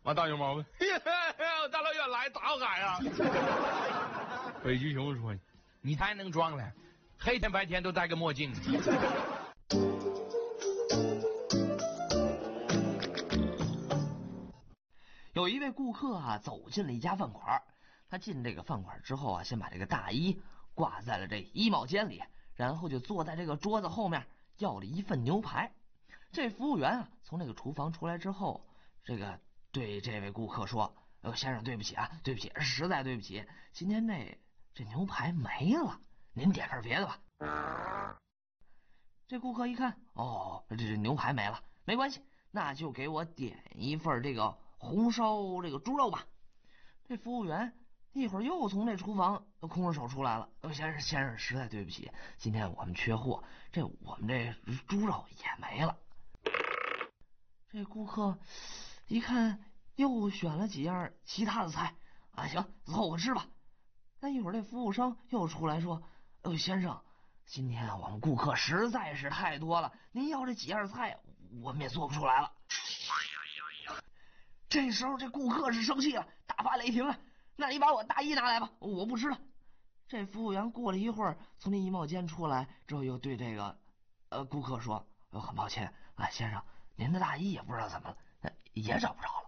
完大熊猫问：“大老远来咋改啊？”北极熊说：“你太能装了，黑天白天都戴个墨镜。” 有一位顾客啊，走进了一家饭馆。他进这个饭馆之后啊，先把这个大衣挂在了这衣帽间里，然后就坐在这个桌子后面要了一份牛排。这服务员啊，从那个厨房出来之后，对这位顾客说：“先生，对不起啊，对不起，实在对不起，今天这牛排没了，您点份别的吧。”这顾客一看，哦，这牛排没了，没关系，那就给我点一份这个红烧这个猪肉吧。这服务员一会儿又从这厨房空着手出来了：“先生，实在对不起，今天我们缺货，我们这猪肉也没了。”这顾客一看，又选了几样其他的菜啊，行，凑合吃吧。但一会儿这服务生又出来说：“先生，今天我们顾客实在是太多了，您要这几样菜我们也做不出来了。”这时候这顾客是生气了，大发雷霆了：“那你把我大衣拿来吧，我不吃了。”这服务员过了一会儿从这衣帽间出来之后，又对这个顾客说：“很抱歉啊，先生，您的大衣也不知道怎么了，也找不着了。”